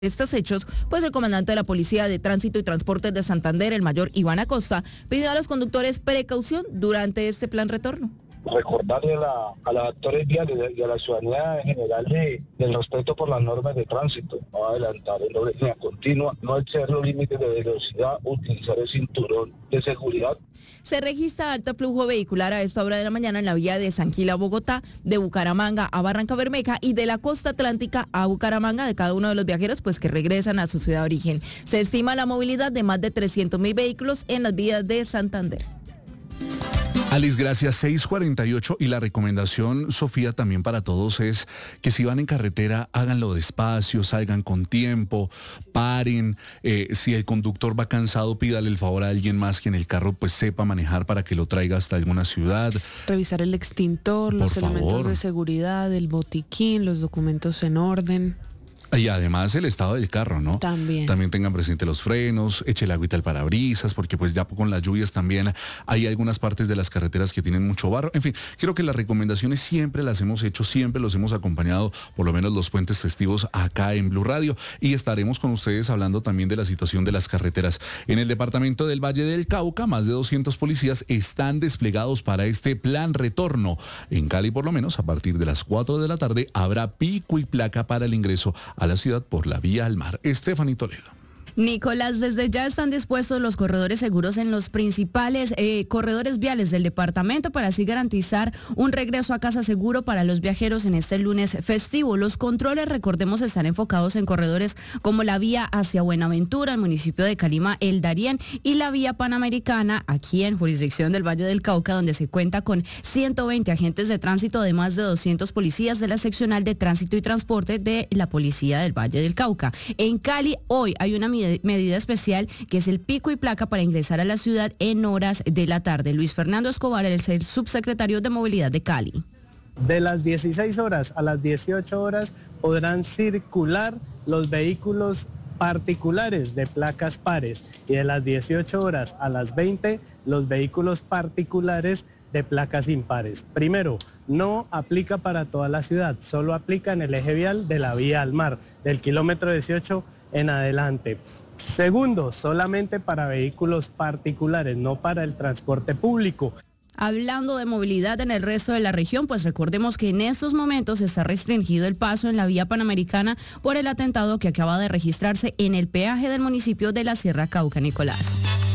estos hechos, pues el comandante de la Policía de Tránsito y Transportes de Santander, el mayor Iván Acosta, pidió a los conductores precaución durante este plan retorno. Recordarle a los actores viales y a la ciudadanía en general del respeto por las normas de tránsito, no adelantar en doble línea continua, no exceder los límites de velocidad, utilizar el cinturón de seguridad. Se registra alto flujo vehicular a esta hora de la mañana en la vía de San Gil a Bogotá, de Bucaramanga a Barrancabermeja y de la costa atlántica a Bucaramanga de cada uno de los viajeros pues que regresan a su ciudad de origen. Se estima la movilidad de más de 300.000 vehículos en las vías de Santander. Alice, gracias. 6:48 y la recomendación, Sofía, también para todos es que si van en carretera, háganlo despacio, salgan con tiempo, paren. Si el conductor va cansado, pídale el favor a alguien más que en el carro pues sepa manejar para que lo traiga hasta alguna ciudad. Revisar el extintor, los elementos de seguridad, el botiquín, los documentos en orden. Y además el estado del carro, ¿no? También tengan presente los frenos, eche el agüita al parabrisas, porque pues ya con las lluvias también hay algunas partes de las carreteras que tienen mucho barro. En fin, creo que las recomendaciones siempre las hemos hecho, siempre los hemos acompañado, por lo menos los puentes festivos acá en Blue Radio. Y estaremos con ustedes hablando también de la situación de las carreteras. En el departamento del Valle del Cauca, más de 200 policías están desplegados para este plan retorno. En Cali, por lo menos, a partir de las 4 de la tarde, habrá pico y placa para el ingreso a la ciudad por la vía al mar. Estefanía Toledo. Nicolás, desde ya están dispuestos los corredores seguros en los principales corredores viales del departamento para así garantizar un regreso a casa seguro para los viajeros en este lunes festivo. Los controles, recordemos, están enfocados en corredores como la vía hacia Buenaventura, el municipio de Calima, El Darién, y la vía panamericana, aquí en jurisdicción del Valle del Cauca, donde se cuenta con 120 agentes de tránsito, además de 200 policías de la seccional de tránsito y transporte de la Policía del Valle del Cauca. En Cali, hoy hay una medida especial que es el pico y placa para ingresar a la ciudad en horas de la tarde. Luis Fernando Escobar, el subsecretario de Movilidad de Cali. De las 16 horas a las 18 horas podrán circular los vehículos particulares de placas pares y de las 18 horas a las 20 los vehículos particulares de placas impares. Primero, no aplica para toda la ciudad, solo aplica en el eje vial de la vía al mar, del kilómetro 18 en adelante. Segundo, solamente para vehículos particulares, no para el transporte público. Hablando de movilidad en el resto de la región, pues recordemos que en estos momentos está restringido el paso en la vía panamericana por el atentado que acaba de registrarse en el peaje del municipio de la Sierra Cauca, Nicolás.